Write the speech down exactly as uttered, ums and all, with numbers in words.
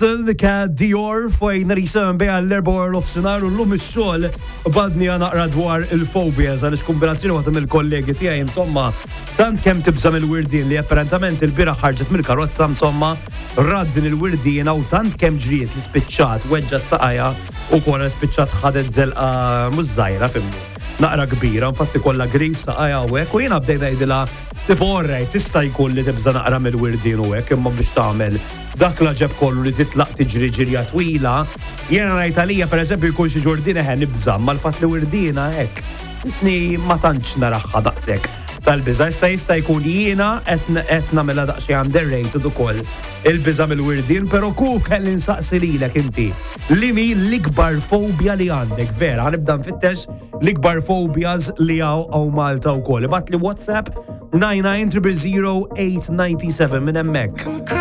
Crystal Cat Dior fejn risem beha l-erbor of-sinar u l-lum il-xol badni għanaqra dwar il-fobias għalix kombinazzjoni għatam il-kollegi tijaj insomma tant kem tibżam il-wirdin li apparentament il-bira ħarġet mill-karozza insomma raddin il-wirdin u tant kem ġriet li spiċċat weġġat saqajja u kolla spiċċat ħadet zelqa mużżajra fimmu naqra kbira infatti kolla grif saqajja u hekk u jiena bdejna jgħidilha Tiborrej, tista' jkun li tibża naqra mill-wirdin u hekk imma biex tagħmel dak l-ġeb kollu li titlaq tiġri ġirja twila, jiena ngħid għalija pereżempju jkun xi ġurdien eħe nibża mal-fatt li wirdina hekk. Isni ma tantx naraħħa daqshekk tal-biża, issa jista' jkun jiena qed nagħmilha daqsxejn underrated ukoll il-biża mill-wirdien, però ku kelli nsaqsi lilek inti. Li mi l-ikbar fobja li għandek, vera, ħanibda nfittex l-ikbar fobias li hawn hawn Malta wkoll. Ibgħat li WhatsApp nine nine zero zero zero eight nine seven minn hemmhekk.